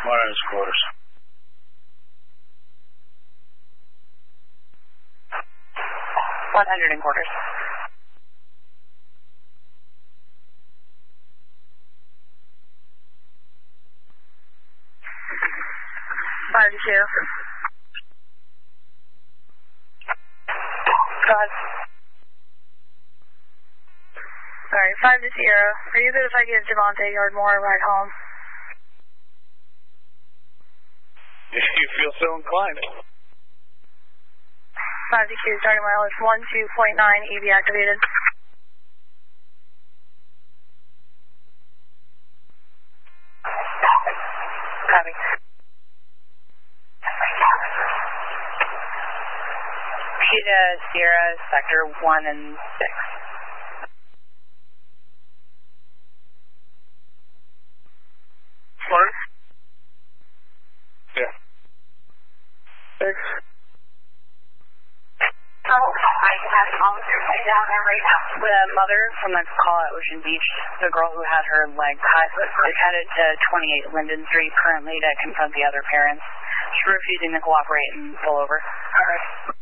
Morning's quarters. 100 in quarters. Five to two. Go ahead. Alright, 5 to 0. Are you good if I give Javante Yardmore a ride home? If you feel so inclined. 5 to 2, starting wireless 12.9, EV activated. Copy. Cheetah, Sierra, sector 1 and 6. What? Yeah. 6. Oh, I have all down there right now. The mother from the call at Ocean Beach, the girl who had her leg cut, is headed to 28 Linden Street currently to confront the other parents. She's refusing to cooperate and pull over. All right.